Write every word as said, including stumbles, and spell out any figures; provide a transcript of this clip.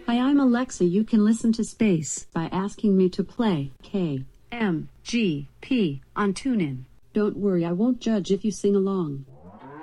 Hi, I'm Alexa. You can listen to Space by asking me to play K M G P on TuneIn. Don't worry, I won't judge if you sing along.